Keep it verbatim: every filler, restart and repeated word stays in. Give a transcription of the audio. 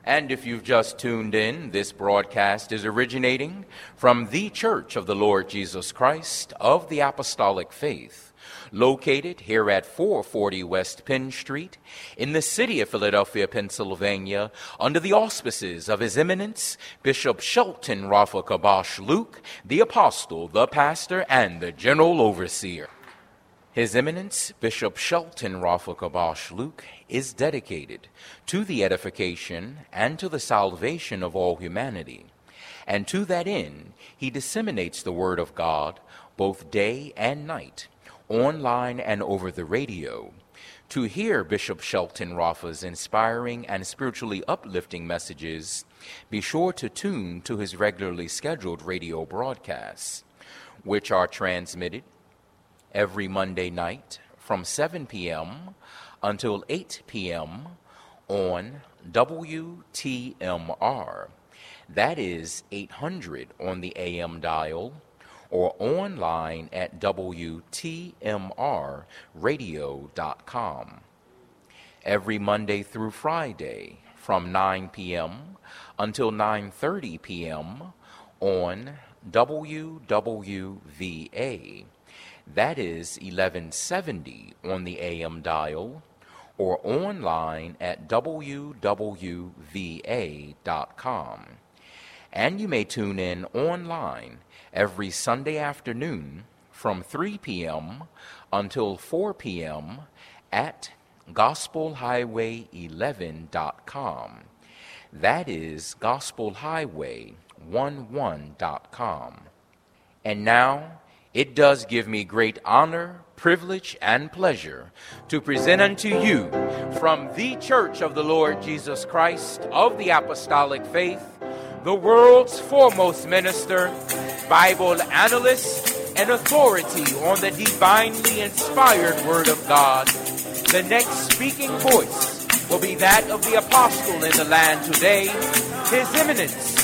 And if you've just tuned in, this broadcast is originating from the Church of the Lord Jesus Christ of the Apostolic Faith, located here at four forty West Penn Street in the city of Philadelphia, Pennsylvania, under the auspices of His Eminence, Bishop Shelton Rafa Kabosh Luke, the Apostle, the Pastor, and the General Overseer. His Eminence, Bishop Shelton Rafa Kabosh Luke, is dedicated to the edification and to the salvation of all humanity. And to that end, he disseminates the Word of God both day and night, online and over the radio. To hear Bishop Shelton Rafa's inspiring and spiritually uplifting messages, be sure to tune to his regularly scheduled radio broadcasts, which are transmitted every Monday night from seven p.m. until eight p.m. on W T M R. That is eight hundred on the A M dial, or online at W T M R radio dot com. Every Monday through Friday from nine p.m. until nine thirty p.m. on W W V A. That is eleven seventy on the A M dial, or online at W W V A dot com. And you may tune in online every Sunday afternoon from three p.m. until four p.m. at gospel highway eleven dot com. That is gospel highway eleven dot com. And now, it does give me great honor, privilege, and pleasure to present unto you from the Church of the Lord Jesus Christ of the Apostolic Faith, the world's foremost minister, Bible analyst, and authority on the divinely inspired Word of God. The next speaking voice will be that of the apostle in the land today, His Eminence,